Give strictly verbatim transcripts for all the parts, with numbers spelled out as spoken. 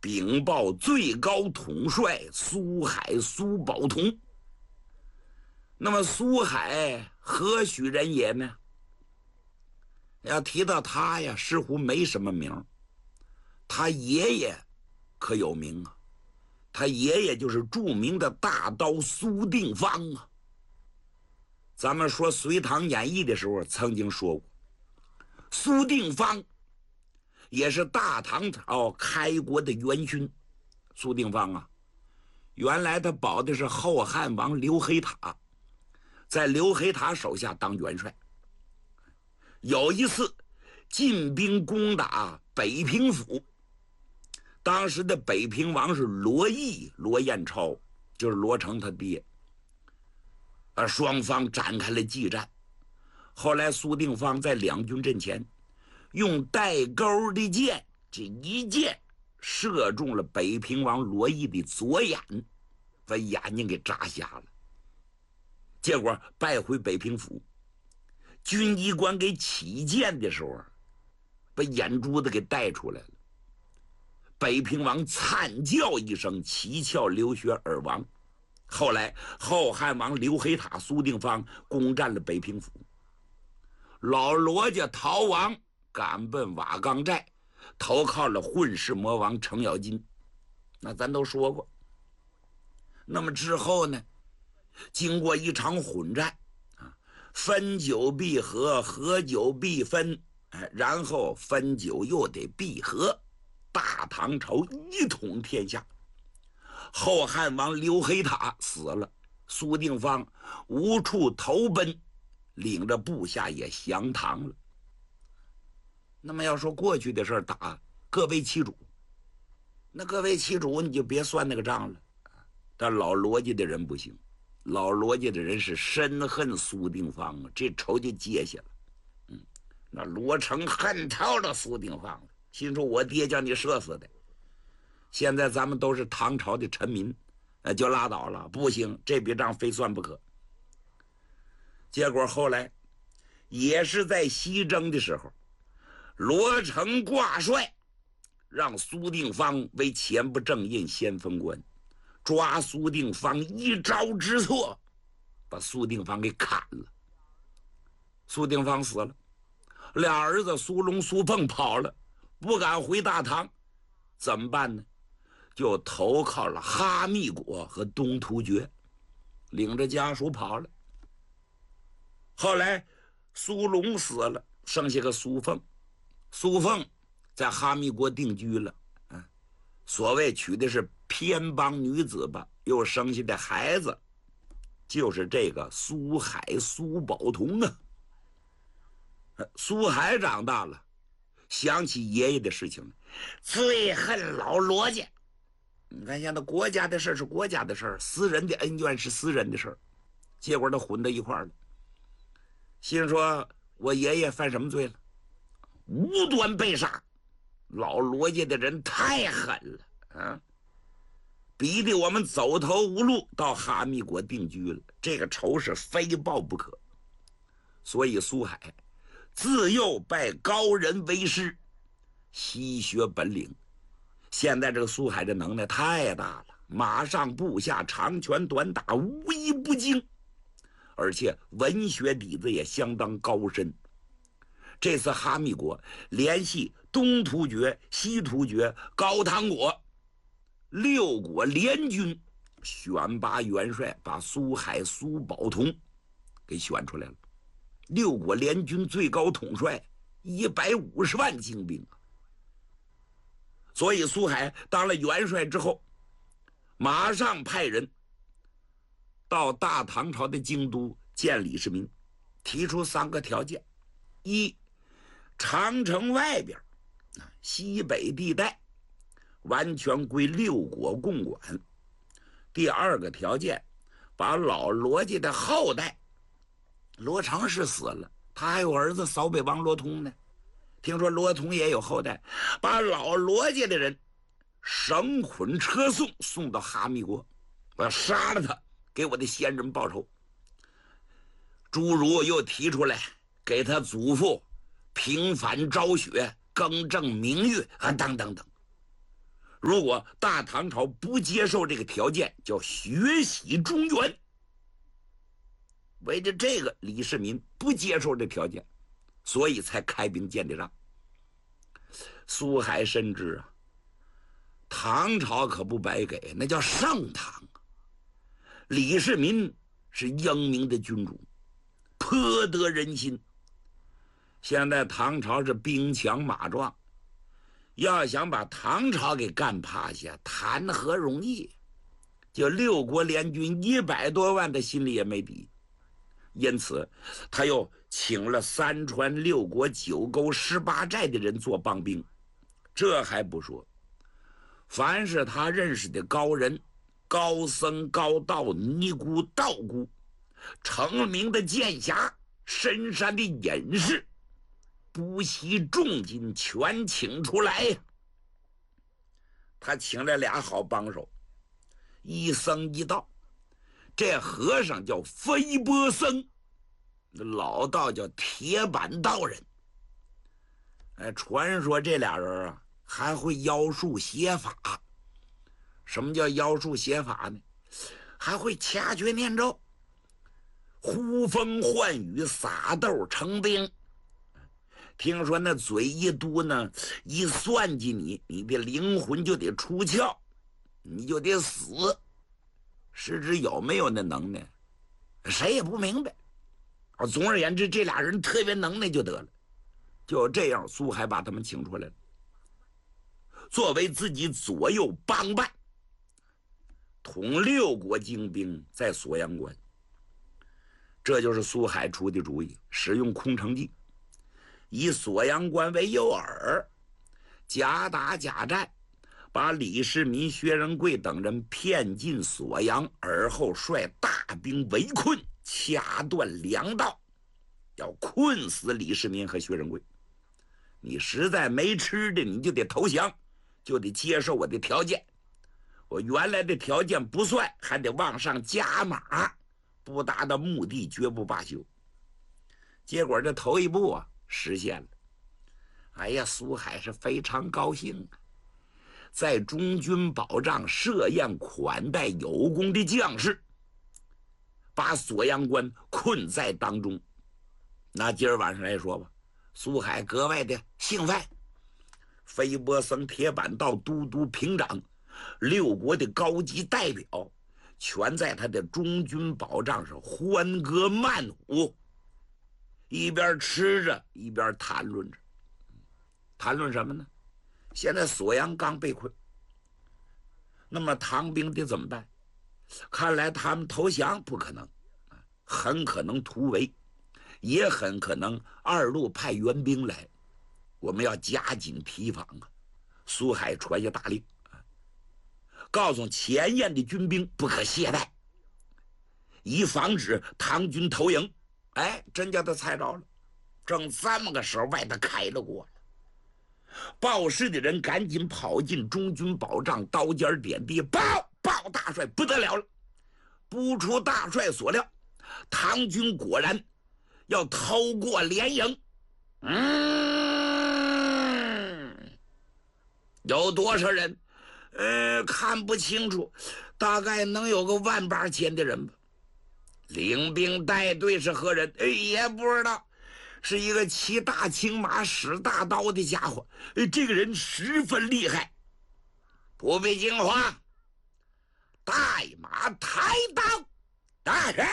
禀报最高统帅苏海苏宝同。那么苏海何许人也呢？要提到他呀，似乎没什么名。他爷爷可有名啊，他爷爷就是著名的大刀苏定方啊。咱们说《隋唐演义》的时候曾经说过，苏定方也是大唐朝开国的元勋。苏定方啊，原来他保的是后汉王刘黑塔，在刘黑塔手下当元帅。有一次进兵攻打北平府，当时的北平王是罗毅，罗彦超就是罗成他爹。而双方展开了激战。后来苏定方在两军阵前用带钩的箭，这一箭射中了北平王罗毅的左眼，把眼睛给扎瞎了。结果败回北平府，军医官给起箭的时候把眼珠子给带出来了。北平王惨叫一声，七窍流血而亡。后来后汉王刘黑塔、苏定方攻占了北平府，老罗家逃亡，赶奔瓦岗寨，投靠了混世魔王程咬金。那咱都说过。那么之后呢，经过一场混战啊，分久必合，合久必分，哎，然后分久又得必合，大唐朝一统天下。后汉王刘黑塔死了，苏定方无处投奔，领着部下也降唐了。那么要说过去的事打各为其主，那各为其主你就别算那个账了。但老罗家的人不行，老罗家的人是深恨苏定方啊，这仇就结下了。嗯，那罗成恨透了苏定方了，心说我爹叫你射死的，现在咱们都是唐朝的臣民，呃，就拉倒了，不行，这笔账非算不可。结果后来也是在西征的时候，罗成挂帅，让苏定方为前不正印先锋官，抓苏定方一招之错，把苏定方给砍了。苏定方死了，俩儿子苏龙、苏凤跑了，不敢回大唐，怎么办呢？就投靠了哈密国和东突厥，领着家属跑了。后来苏龙死了，剩下个苏凤，苏凤在哈密国定居了，嗯，所谓娶的是偏帮女子吧，又生下的孩子就是这个苏海苏宝同啊。苏海长大了，想起爷爷的事情了，最恨老罗家。你看现在国家的事是国家的事，私人的恩怨是私人的事，结果都混到一块了。心说我爷爷犯什么罪了？无端被杀，老罗家的人太狠了啊，逼得我们走投无路，到哈密国定居了，这个仇是非报不可。所以苏海自幼拜高人为师，习学本领。现在这个苏海的能耐太大了，马上部下长拳短打无一不精，而且文学底子也相当高深。这次哈密国联系东突厥、西突厥、高唐国六国联军，选拔元帅，把苏海苏宝同给选出来了。六国联军最高统帅一百五十万精兵。所以苏海当了元帅之后，马上派人到大唐朝的京都见李世民，提出三个条件：一，长城外边西北地带完全归六国共管；第二个条件，把老罗家的后代，罗成是死了，他还有儿子扫北王罗通呢，听说罗通也有后代，把老罗家的人绳捆车送，送到哈密国，我要杀了他，给我的先人报仇。诸如又提出来给他祖父平反昭雪，更正名誉啊，等等等。 如果大唐朝不接受这个条件，叫血洗中原。为了这个，李世民不接受这条件，所以才开兵建的仗。苏海深知啊，唐朝可不白给，那叫盛唐。李世民是英明的君主，颇得人心。现在唐朝是兵强马壮，要想把唐朝给干趴下，谈何容易？就六国联军一百多万，他心里也没底。因此，他又请了三川六国九沟十八寨的人做帮兵。这还不说，凡是他认识的高人、高僧、高道、尼姑、道姑，成名的剑侠、深山的隐士，不惜重金全请出来呀。他请了俩好帮手，一僧一道。这和尚叫飞波僧，老道叫铁板道人。哎，传说这俩人啊还会妖术邪法。什么叫妖术邪法呢？还会掐诀念咒，呼风唤雨，撒豆成兵。听说那嘴一嘟呢，一算计你，你的灵魂就得出窍，你就得死。实质有没有那能耐，谁也不明白。总而言之，这俩人特别能耐就得了。就这样，苏海把他们请出来了，作为自己左右帮办，统六国精兵在锁阳关。这就是苏海出的主意，使用空城计，以锁阳关为诱饵，假打假战，把李世民、薛仁贵等人骗进锁阳，而后率大兵围困，掐断粮道，要困死李世民和薛仁贵。你实在没吃的，你就得投降，就得接受我的条件。我原来的条件不算，还得往上加码，不达到目的绝不罢休。结果这头一步啊实现了。哎呀，苏海是非常高兴啊，在中军保障设宴款待有功的将士，把锁阳关困在当中。那今儿晚上来说吧，苏海格外的兴奋。飞波僧、铁板道、都督、平长六国的高级代表，全在他的中军保障上欢歌曼舞，一边吃着一边谈论着。谈论什么呢？现在锁阳刚被困，那么唐兵得怎么办？看来他们投降不可能，很可能突围，也很可能二路派援兵来，我们要加紧提防啊！苏海传下大令，告诉前沿的军兵不可懈怠，以防止唐军投营。哎，真叫他猜着了。正这么个时候，外头开了锅了。报事的人赶紧跑进中军保障，刀尖点地，报报大帅，不得了了！不出大帅所料，唐军果然要偷过连营。嗯，有多少人？呃，看不清楚，大概能有个万八千的人吧。领兵带队是何人？哎，也不知道。是一个骑大青马、使大刀的家伙。这个人十分厉害，不必惊慌，带马抬刀。大人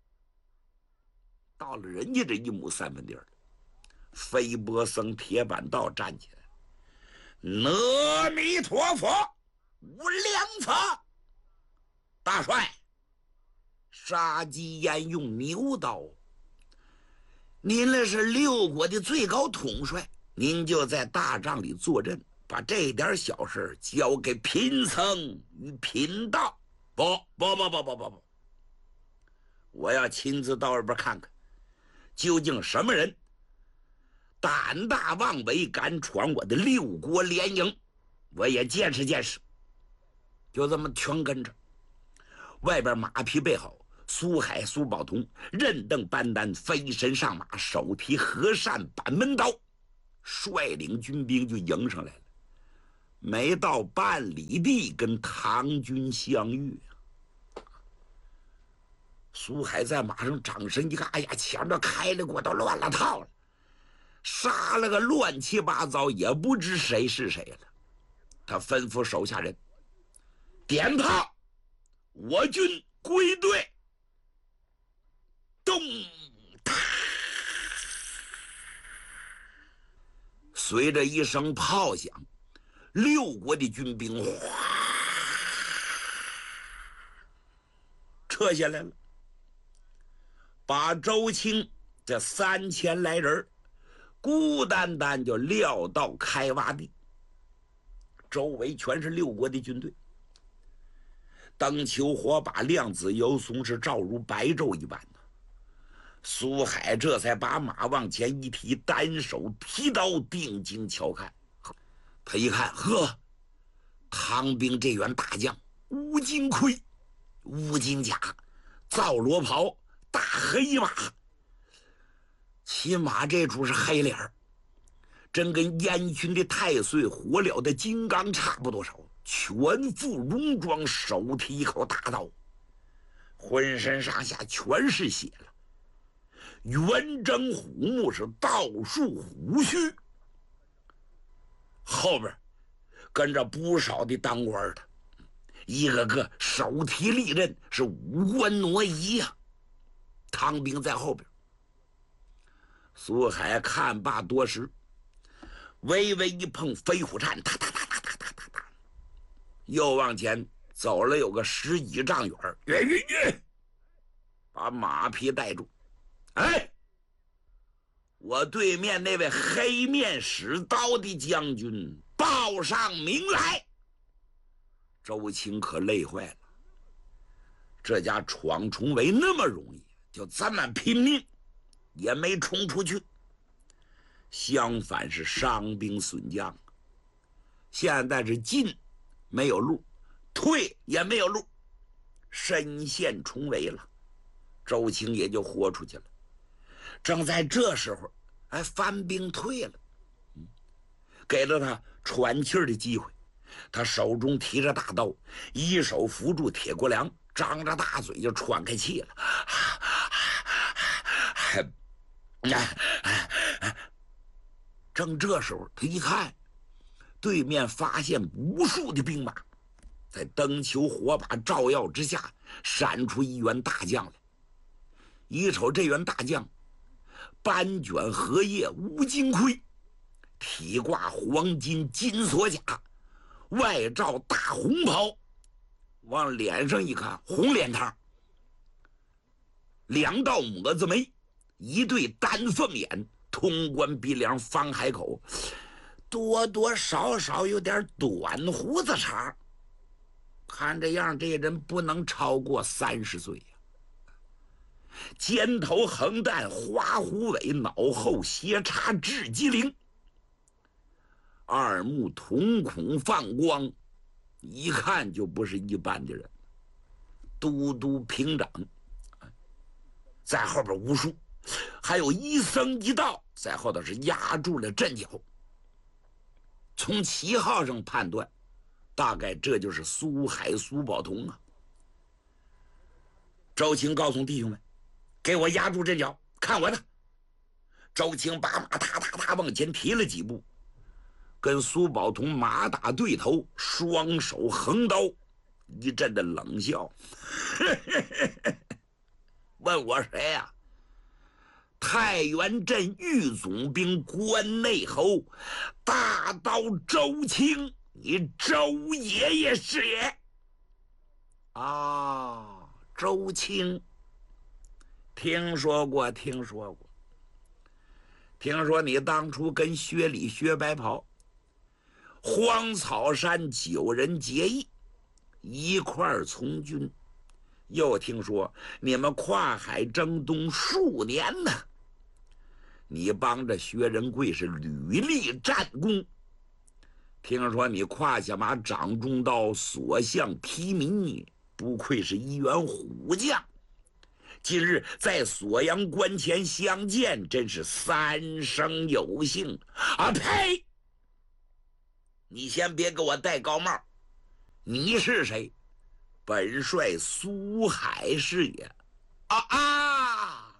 到了人家这一亩三分地儿，飞波僧、铁板道站起来，阿弥陀佛，无良法。大帅，杀鸡焉用牛刀？您那是六国的最高统帅，您就在大帐里坐镇，把这点小事交给贫僧与贫道。不不不不不不不，我要亲自到外边看看，究竟什么人胆大妄为，敢闯我的六国联营，我也见识见识。就这么全跟着，外边马匹备好，苏海、苏宝同任登班丹，飞身上马，手提和善板门刀，率领军兵就迎上来了。 没到半里地跟唐军相遇。苏海在马上掌身一看，哎呀，前面开了过都乱了套了，杀了个乱七八糟，也不知谁是谁了。他吩咐手下人点炮，我军归队。咚！随着一声炮响，六国的军兵哗撤下来了，把周青这三千来人孤单单就撂到开洼地，周围全是六国的军队。灯球火把，量子游松，是照如白昼一般的。苏海这才把马往前一提，单手提刀，定睛瞧看。他一看，呵，唐兵这员大将，乌金盔、乌金甲、皂罗袍、大黑马，起码这主是黑脸儿，真跟燕群的太岁火燎的金刚差不多少。全副戎装，手提一口大刀，浑身上下全是血了。圆睁虎目，是倒竖虎须，后边跟着不少的当官的，一个个手提利刃，是五官挪移呀、啊。唐兵在后边。苏海看罢多时，微微一碰飞虎颤，哒哒哒哒哒哒哒哒，又往前走了有个十几丈远，远远远，把马匹带住。哎，我对面那位黑面使刀的将军报上名来。周青可累坏了，这家闯重围那么容易，就这么拼命也没冲出去，相反是伤兵损将。现在是进没有路，退也没有路，深陷重围了。周青也就豁出去了。正在这时候，哎，番兵退了，嗯，给了他喘气儿的机会。他手中提着大刀，一手扶住铁锅梁，张着大嘴就喘开气了。正这时候，他一看，对面发现无数的兵马，在灯球火把照耀之下，闪出一员大将来。一瞅这员大将，斑卷荷叶，乌金盔，体挂黄金金锁甲，外罩大红袍，往脸上一看，红脸膛，两道抹子眉，一对丹凤眼，通关鼻梁，方海口，多多少少有点短胡子茬。看这样，这人不能超过三十岁呀。尖头横蛋，花虎尾，脑后斜插雉鸡翎，二目瞳孔放光，一看就不是一般的人。都督平长在后边无数，还有一僧一道在后头是压住了阵脚。从旗号上判断，大概这就是苏海苏宝同啊。周青告诉弟兄们，给我压住阵脚，看我的。周青把马踏踏踏往前提了几步，跟苏宝同马打对头，双手横刀，一阵的冷笑。问我谁呀、啊？太原镇御总兵关内侯大刀周青，你周爷爷是也。啊，周青，听说过，听说过。听说你当初跟薛礼、薛白袍荒草山九人结义，一块儿从军。又听说你们跨海征东数年呢，你帮着薛仁贵是屡立战功。听说你胯下马掌中刀，所向披靡，不愧是一员虎将。今日在锁阳关前相见，真是三生有幸啊！呸！ 你先别给我戴高帽，你是谁？本帅苏海是也。啊啊！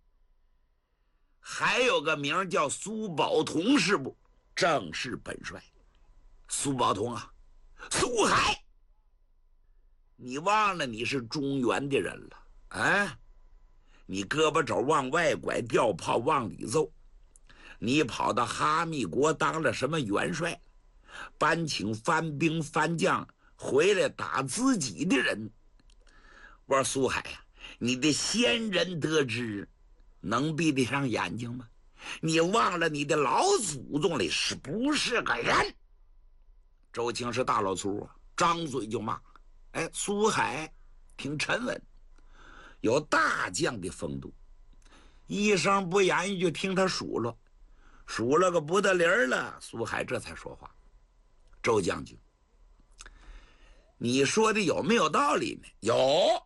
还有个名叫苏宝同是不？正是本帅。苏宝同啊，苏海，你忘了你是中原的人了啊？你胳膊肘往外拐，吊炮往里揍，你跑到哈密国当了什么元帅，搬请番兵番将回来打自己的人。我说苏海啊，你的先人得知能闭得上眼睛吗？你忘了你的老祖宗了是不是个人？周青是大老粗啊，张嘴就骂。哎，苏海挺沉稳，有大将的风度，一声不言语就听他数落，数了个不得理儿了。苏海这才说话：“周将军，你说的有没有道理呢？有，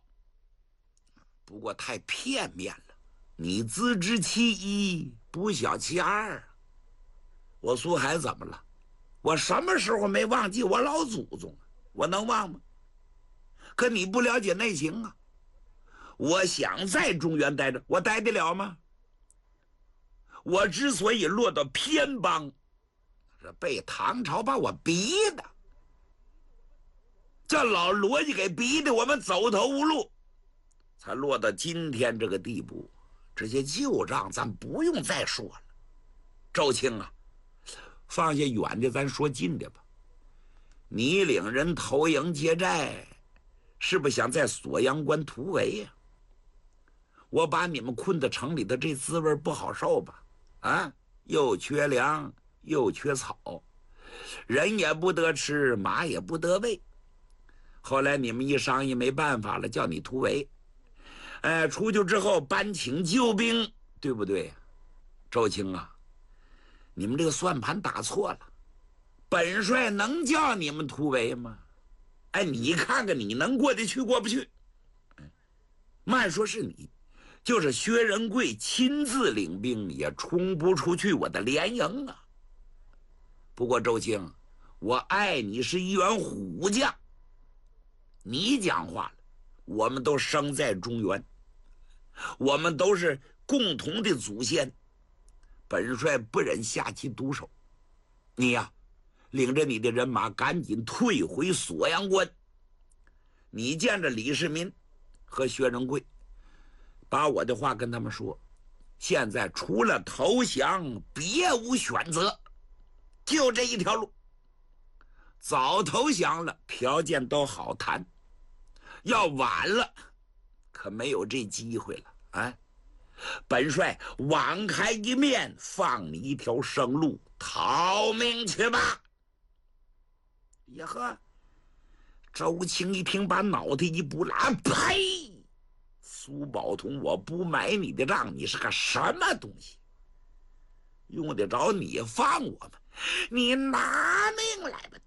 不过太片面了。你自知其一，不晓其二。我苏海怎么了？我什么时候没忘记我老祖宗？我能忘吗？可你不了解内情啊！我想在中原待着，我待得了吗？我之所以落到偏邦，是被唐朝把我逼的。这老逻辑给逼的，我们走投无路，才落到今天这个地步。这些旧账咱不用再说了。周青啊，放下远的，咱说近的吧。你领人投营劫寨，是不是想在锁阳关突围呀？我把你们困在城里的这滋味不好受吧？啊，又缺粮又缺草，人也不得吃，马也不得喂。后来你们一商议，没办法了，叫你突围。哎，出去之后搬请救兵，对不对？周青啊，你们这个算盘打错了。本帅能叫你们突围吗？哎，你看看你能过得去过不去？慢说是你，就是薛仁贵亲自领兵，也冲不出去我的连营啊。不过周青，我爱你是一员虎将，你讲话了，我们都生在中原，我们都是共同的祖先，本帅不忍下其毒手。你呀、啊，领着你的人马赶紧退回锁阳关。你见着李世民和薛仁贵，把我的话跟他们说，现在除了投降别无选择，就这一条路。早投降了条件都好谈，要晚了可没有这机会了啊！本帅网开一面，放你一条生路，逃命去吧！呀呵，周青一听，把脑袋一拨拉，呸！苏宝同，我不买你的账，你是个什么东西？用得着你放我吗？你拿命来吧！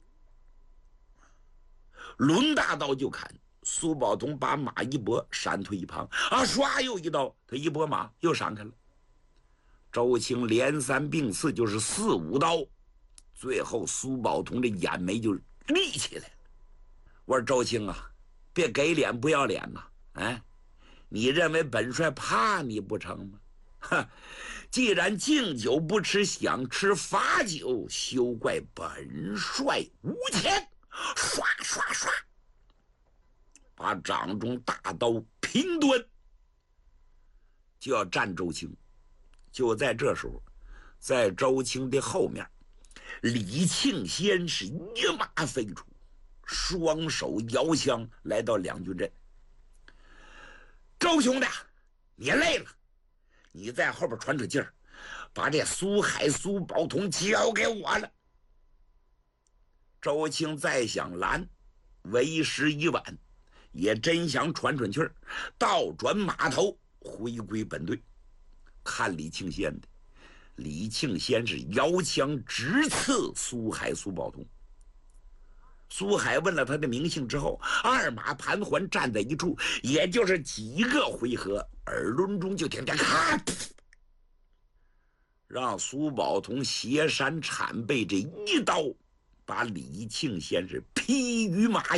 抡大刀就砍，苏宝同把马一拨，闪退一旁，啊，唰又一刀，他一拨马又闪开了。周青连三并四就是四五刀，最后苏宝同的眼眉就立起来了。我说周青啊，别给脸不要脸呐！哎，你认为本帅怕你不成吗？哈，既然敬酒不吃，想吃罚酒，休怪本帅无钱！唰唰唰，把掌中大刀平端，就要战周青。就在这时候，在周青的后面，李庆先是一马飞出，双手摇枪来到两军阵。周兄弟，你累了，你在后边喘喘劲儿，把这苏海、苏宝同交给我了。周青再想拦，为时已晚，也真想喘喘气儿，倒转马头回归本队。看李庆先的，李庆先是摇枪直刺苏海、苏宝同。苏海问了他的名姓之后，二马盘桓站在一处，也就是几个回合，耳轮中就听见咔，让苏宝同斜山铲背这一刀， 把李庆先是劈于马